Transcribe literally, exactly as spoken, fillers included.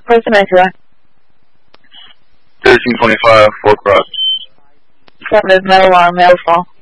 Where's the Metro? thirteen twenty-five, four cross. Affirmative, metal alarm, metal fall.